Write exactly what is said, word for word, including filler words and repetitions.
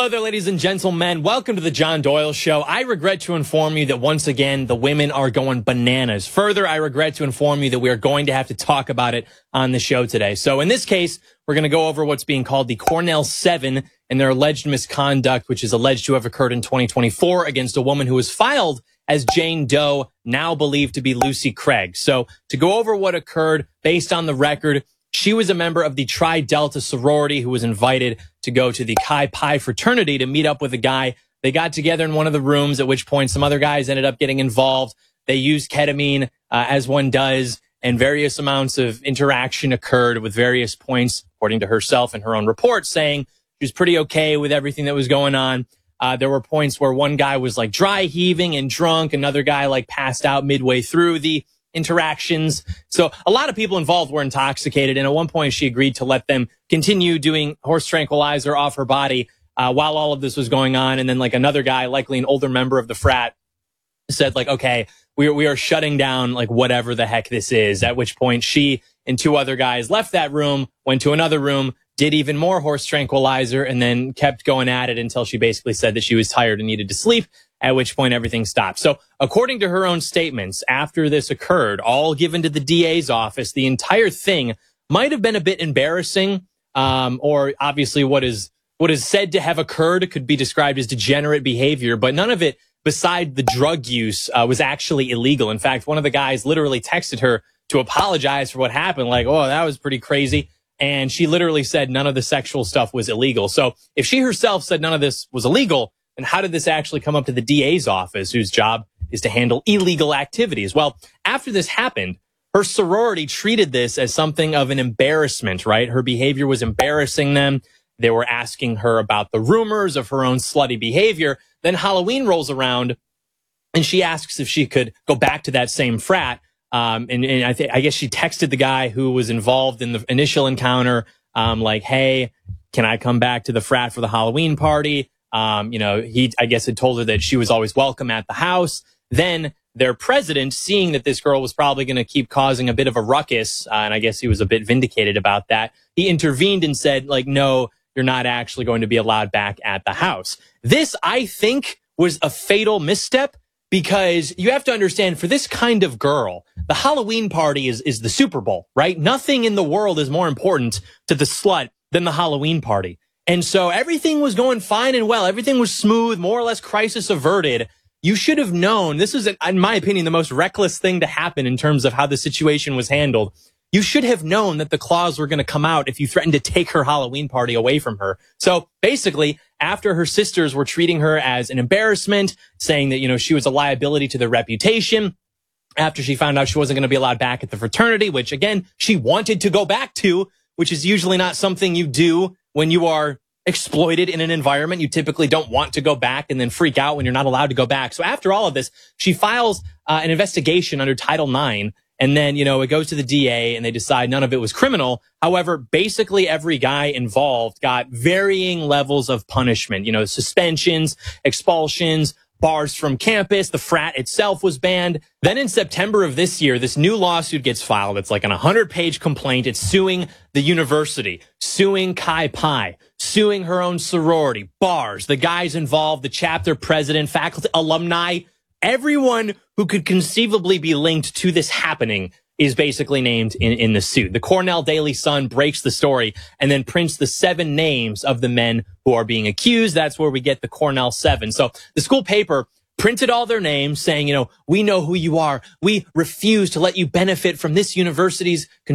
Hello there, ladies and gentlemen. Welcome to the John Doyle Show. I regret to inform you that once again, the women are going bananas. Further, I regret to inform you that we are going to have to talk about it on the show today. So in this case, we're going to go over what's being called the Cornell Seven and their alleged misconduct, which is alleged to have occurred in twenty twenty-four against a woman who was filed as Jane Doe, now believed to be Lucy Craig. So to go over what occurred based on the record, she was a member of the Tri Delta sorority who was invited to go to the Chi Pi fraternity to meet up with a guy. They got together in one of the rooms, at which point some other guys ended up getting involved. They used ketamine, uh, as one does, and various amounts of interaction occurred with various points, according to herself and her own report, saying she was pretty okay with everything that was going on. Uh, there were points where one guy was like dry heaving and drunk. Another guy like passed out midway through the interactions. So a lot of people involved were intoxicated. And at one point she agreed to let them continue doing horse tranquilizer off her body uh, while all of this was going on. And then like another guy, likely an older member of the frat, said like, okay, we are, we are shutting down like whatever the heck this is. At which point she and two other guys left that room, went to another room, did even more horse tranquilizer, and then kept going at it until she basically said that she was tired and needed to sleep, at which point everything stopped. So according to her own statements, after this occurred, all given to the D A's office, the entire thing might have been a bit embarrassing, um, or obviously what is what is said to have occurred could be described as degenerate behavior, but none of it, beside the drug use, uh, was actually illegal. In fact, one of the guys literally texted her to apologize for what happened, like, oh, that was pretty crazy. And she literally said none of the sexual stuff was illegal. So if she herself said none of this was illegal, then how did this actually come up to the D A's office, whose job is to handle illegal activities? Well, after this happened, her sorority treated this as something of an embarrassment, right? Her behavior was embarrassing them. They were asking her about the rumors of her own slutty behavior. Then Halloween rolls around and she asks if she could go back to that same frat. Um, and, and I think, I guess she texted the guy who was involved in the initial encounter, um, like, hey, can I come back to the frat for the Halloween party? Um, you know, he, I guess, had told her that she was always welcome at the house. Then their president, seeing that this girl was probably going to keep causing a bit of a ruckus, uh, and I guess he was a bit vindicated about that, he intervened and said, like, no, you're not actually going to be allowed back at the house. This, I think, was a fatal misstep, because you have to understand, for this kind of girl, the Halloween party is, is the Super Bowl, right? Nothing in the world is more important to the slut than the Halloween party. And so everything was going fine and well. Everything was smooth, more or less crisis averted. You should have known, this is, in my opinion, the most reckless thing to happen in terms of how the situation was handled. You should have known that the claws were going to come out if you threatened to take her Halloween party away from her. So basically, after her sisters were treating her as an embarrassment, saying that, you know, she was a liability to their reputation, after she found out she wasn't going to be allowed back at the fraternity, which again, she wanted to go back to, which is usually not something you do when you are exploited in an environment. You typically don't want to go back and then freak out when you're not allowed to go back. So after all of this, she files uh, an investigation under Title nine. And then, you know, it goes to the D A and they decide none of it was criminal. However, basically every guy involved got varying levels of punishment, you know, suspensions, expulsions, bars from campus. The frat itself was banned. Then in September of this year, this new lawsuit gets filed. It's like an one hundred page complaint. It's suing the university, suing Chi Pi, suing her own sorority, bars, the guys involved, the chapter president, faculty, alumni. Everyone who could conceivably be linked to this happening is basically named in, in the suit. The Cornell Daily Sun breaks the story and then prints the seven names of the men who are being accused. That's where we get the Cornell Seven. So the school paper printed all their names saying, you know, we know who you are. We refuse to let you benefit from this university's